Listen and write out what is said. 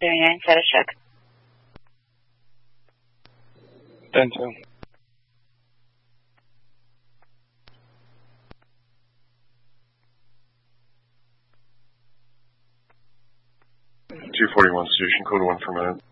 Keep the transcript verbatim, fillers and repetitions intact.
thirty-nine, status check. ten two. two forty-one station, code one for minute.